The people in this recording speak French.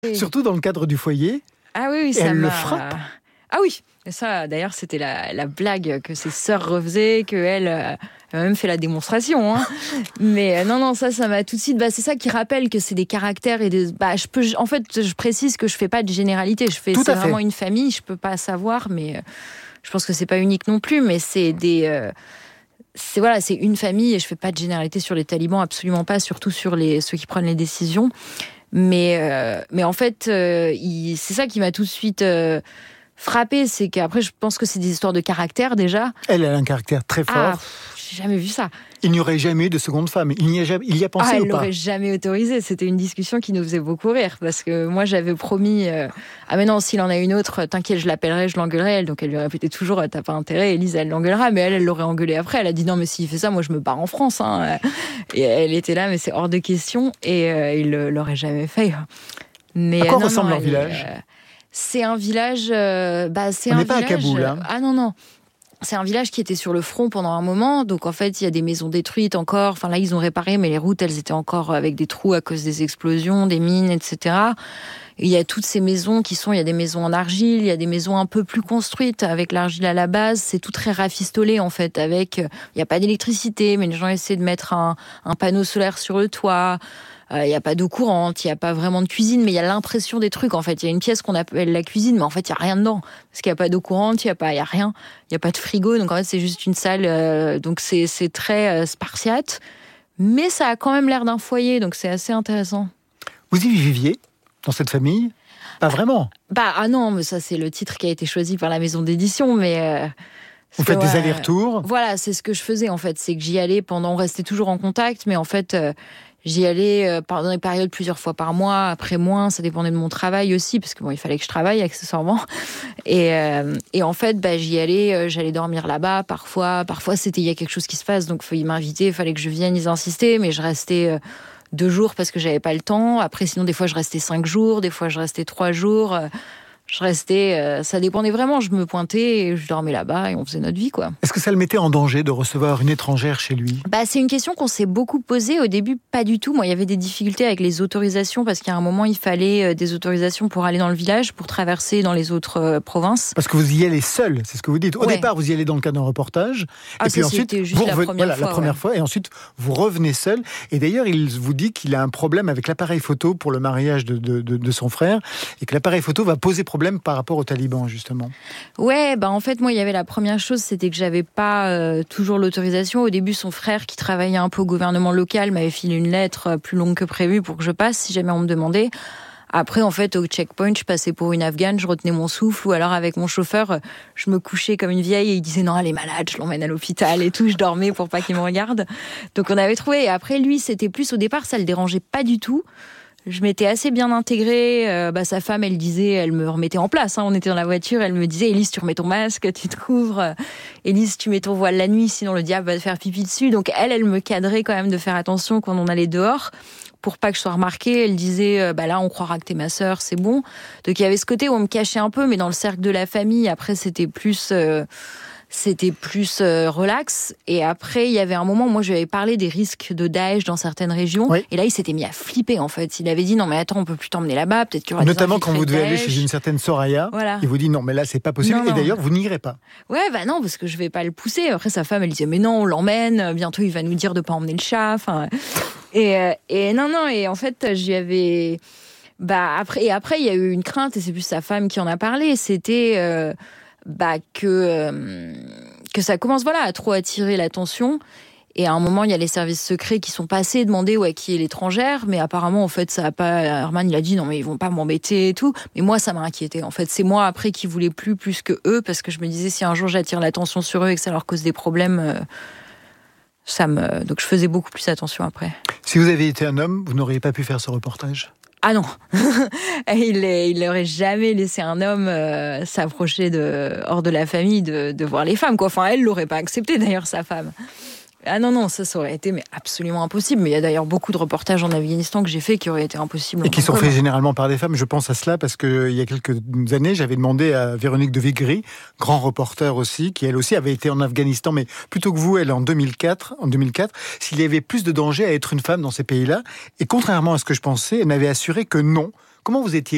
surtout dans le cadre du foyer. Ah oui, et ça elle m'a... le frappe. Ah oui, et ça, d'ailleurs, c'était la blague que ses sœurs refaisaient, qu'elle a même fait la démonstration. Hein. Mais non, ça m'a tout de suite... c'est ça qui rappelle que c'est des caractères et des... en fait, je précise que je fais pas de généralité. C'est vraiment une famille, je peux pas savoir, mais je pense que c'est pas unique non plus, mais c'est des... c'est une famille et je fais pas de généralité sur les talibans, absolument pas, surtout sur ceux qui prennent les décisions. Mais en fait, c'est ça qui m'a tout de suite frappée, c'est qu'après, je pense que c'est des histoires de caractère déjà. Elle a un caractère très fort. J'ai jamais vu ça. Il n'y aurait jamais eu de seconde femme. Il y a pensé ou pas? Elle l'aurait jamais autorisé. C'était une discussion qui nous faisait beaucoup rire parce que moi j'avais promis mais non, s'il en a une autre, t'inquiète, je l'appellerai, je l'engueulerai. Elle, donc elle lui répétait toujours t'as pas intérêt, Élise elle l'engueulera, mais elle l'aurait engueulé après. Elle a dit non, mais s'il fait ça, moi je me barre en France. Hein. Et elle était là, mais c'est hors de question et il l'aurait jamais fait. Mais à quoi ressemble leur village? C'est un village. On n'est pas à Kaboul. Hein. Ah non. C'est un village qui était sur le front pendant un moment, donc en fait il y a des maisons détruites encore. Enfin là ils ont réparé, mais les routes elles étaient encore avec des trous à cause des explosions, des mines, etc. Et il y a toutes ces maisons il y a des maisons en argile, il y a des maisons un peu plus construites avec l'argile à la base. C'est tout très rafistolé en fait. Il y a pas d'électricité, mais les gens essaient de mettre un panneau solaire sur le toit. Il n'y a pas d'eau courante, il n'y a pas vraiment de cuisine, mais il y a l'impression des trucs. En fait, il y a une pièce qu'on appelle la cuisine, mais en fait, il n'y a rien dedans. Parce qu'il n'y a pas d'eau courante, il n'y a rien. Il n'y a pas de frigo, donc en fait, c'est juste une salle. Donc c'est très spartiate. Mais ça a quand même l'air d'un foyer, donc c'est assez intéressant. Vous y viviez dans cette famille? Pas vraiment. Non, mais ça, c'est le titre qui a été choisi par la maison d'édition, mais... Vous faites des allers-retours? Voilà, c'est ce que je faisais, en fait. C'est que j'y allais on restait toujours en contact, mais en fait... J'y allais pendant des périodes plusieurs fois par mois, après moins, ça dépendait de mon travail aussi, parce que il fallait que je travaille accessoirement. Et en fait, j'y allais, j'allais dormir là-bas. Parfois, il y a quelque chose qui se passe, donc ils m'invitaient, il fallait que je vienne, ils insistaient, mais je restais 2 jours parce que j'avais pas le temps. Après, sinon, des fois, je restais 5 jours, des fois, je restais 3 jours. Je restais, ça dépendait vraiment. Je me pointais, et je dormais là-bas et on faisait notre vie, quoi. Est-ce que ça le mettait en danger de recevoir une étrangère chez lui? C'est une question qu'on s'est beaucoup posée. Au début, pas du tout. Moi, il y avait des difficultés avec les autorisations parce qu'à un moment, il fallait des autorisations pour aller dans le village, pour traverser dans les autres provinces. Parce que vous y allez seul, c'est ce que vous dites. Au départ, vous y allez dans le cadre d'un reportage. Et puis ensuite, vous revenez la première fois. Et ensuite, vous revenez seul. Et d'ailleurs, il vous dit qu'il a un problème avec l'appareil photo pour le mariage de son frère. Et que l'appareil photo va poser problème par rapport aux talibans, justement. Ouais, en fait, moi, il y avait la première chose, c'était que j'avais pas toujours l'autorisation. Au début, son frère, qui travaillait un peu au gouvernement local, m'avait filé une lettre plus longue que prévu pour que je passe, si jamais on me demandait. Après, en fait, au checkpoint, je passais pour une Afghane, je retenais mon souffle, ou alors avec mon chauffeur, je me couchais comme une vieille et il disait non, elle est malade, je l'emmène à l'hôpital et tout, je dormais pour pas qu'il me regarde. Donc on avait trouvé. Et après, lui, c'était plus au départ, ça le dérangeait pas du tout. Je m'étais assez bien intégrée. Sa femme, elle me remettait en place. Hein. On était dans la voiture, elle me disait « Élise, tu remets ton masque, tu te couvres. Élise, tu mets ton voile la nuit, sinon le diable va te faire pipi dessus. » Donc elle me cadrait quand même de faire attention quand on allait dehors pour pas que je sois remarquée. Elle disait là, on croira que t'es ma sœur, c'est bon. Donc il y avait ce côté où on me cachait un peu, mais dans le cercle de la famille, après, c'était plus relax. Et après, il y avait un moment où moi, je lui avais parlé des risques de Daesh dans certaines régions. Oui. Et là, il s'était mis à flipper, en fait. Il avait dit, non, mais attends, on peut plus t'emmener là-bas. Peut-être qu'il y aura notamment quand vous devez aller chez une certaine Soraya. Voilà. Il vous dit, non, mais là, c'est pas possible. Non. Et d'ailleurs, vous n'irez pas. Ouais, non, parce que je vais pas le pousser. Après, sa femme, elle disait, mais non, on l'emmène. Bientôt, il va nous dire de pas emmener le chat. Enfin, et non. Et en fait, je lui avais... après, il y a eu une crainte, et c'est plus sa femme qui en a parlé. C'était... que ça commence à trop attirer l'attention. Et à un moment, il y a les services secrets qui sont passés demander qui est l'étrangère, mais apparemment, en fait, ça a pas. Herman, il a dit non, mais ils vont pas m'embêter et tout. Mais moi, ça m'a inquiété. En fait, c'est moi après qui voulais plus que eux, parce que je me disais si un jour j'attire l'attention sur eux et que ça leur cause des problèmes, donc je faisais beaucoup plus attention après. Si vous aviez été un homme, vous n'auriez pas pu faire ce reportage? Ah non, il n'aurait jamais laissé un homme s'approcher hors de la famille de voir les femmes, quoi. Enfin, elle l'aurait pas accepté d'ailleurs, sa femme. Ah non, ça aurait été absolument impossible. Mais il y a d'ailleurs beaucoup de reportages en Afghanistan que j'ai fait qui auraient été impossibles. Et qui sont faits généralement par des femmes. Je pense à cela parce qu'il y a quelques années, j'avais demandé à Véronique de Vigry, grand reporter aussi, qui elle aussi avait été en Afghanistan, mais plutôt que vous, elle en 2004, s'il y avait plus de danger à être une femme dans ces pays-là. Et contrairement à ce que je pensais, elle m'avait assuré que non. Comment vous étiez